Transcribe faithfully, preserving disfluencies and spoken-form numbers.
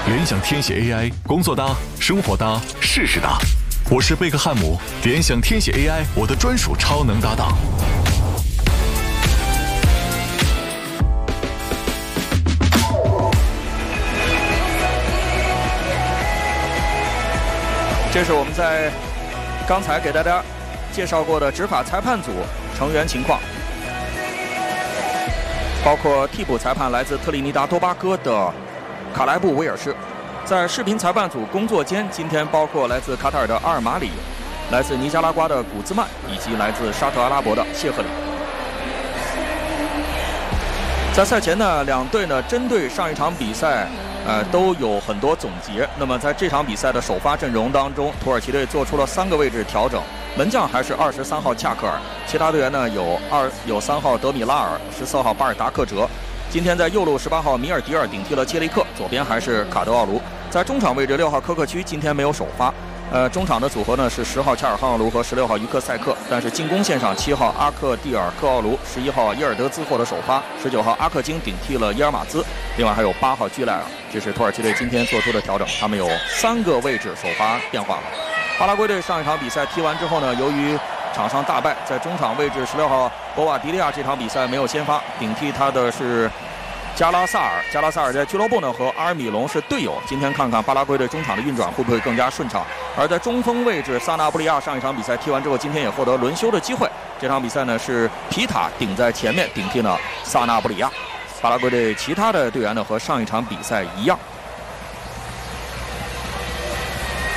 联想天写 A I， 工作搭，生活搭，事事搭。我是贝克汉姆，联想天写 A I， 我的专属超能搭档。 这是我们在刚才给大家介绍过的执法裁判组成员情况，包括替补裁判来自特立尼达多巴哥的卡莱布·威尔士，在视频裁判组工作间，今天包括来自卡塔尔的阿尔马里，来自尼加拉瓜的古兹曼，以及来自沙特阿拉伯的谢赫里。在赛前呢，两队呢针对上一场比赛。呃，都有很多总结。那么在这场比赛的首发阵容当中，土耳其队做出了三个位置调整，门将还是二十三号恰克尔，其他队员呢有二有三号德米拉尔，十四号巴尔达克哲。今天在右路十八号米尔迪尔顶替了切利克，左边还是卡德奥卢。在中场位置六号科克区今天没有首发。呃，中场的组合呢是十号恰尔汗奥卢和十六号于克塞克，但是进攻线上七号阿克蒂尔克奥卢，十一号耶尔德兹获得首发，十九号阿克京顶替了耶尔马兹，另外还有八号居莱尔。这是土耳其队今天做出的调整，他们有三个位置首发变化了。巴拉圭队上一场比赛踢完之后呢，由于场上大败，在中场位置十六号博瓦迪利亚这场比赛没有先发，顶替他的是加拉萨尔。加拉萨尔在俱乐部呢和阿尔米隆是队友，今天看看巴拉圭队中场的运转会不会更加顺畅。而在中锋位置，萨纳布利亚上一场比赛踢完之后，今天也获得轮休的机会。这场比赛呢是皮塔顶在前面顶替了萨纳布里亚。巴拉圭队其他的队员呢和上一场比赛一样，